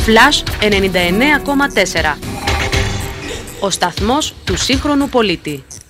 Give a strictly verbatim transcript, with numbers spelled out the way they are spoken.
Flash ενενήντα εννέα κόμμα τέσσερα. Ο σταθμός του σύγχρονου πολίτη.